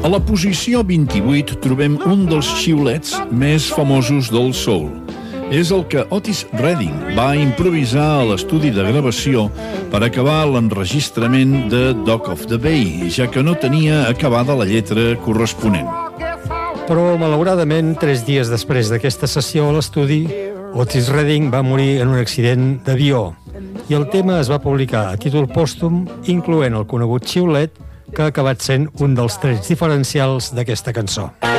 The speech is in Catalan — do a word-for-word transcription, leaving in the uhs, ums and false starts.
A la posició vint-i-vuit trobem un dels xiulets més famosos del soul. És el que Otis Redding va improvisar a l'estudi de gravació per acabar l'enregistrament de Dock of the Bay, ja que no tenia acabada la lletra corresponent. Però, malauradament, tres dies després d'aquesta sessió a l'estudi, Otis Redding va morir en un accident d'avió i el tema es va publicar a títol pòstum, incloent el conegut xiulet, que ha acabat sent un dels trets diferencials d'aquesta cançó.